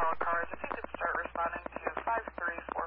all cars, if you could start responding to 5345.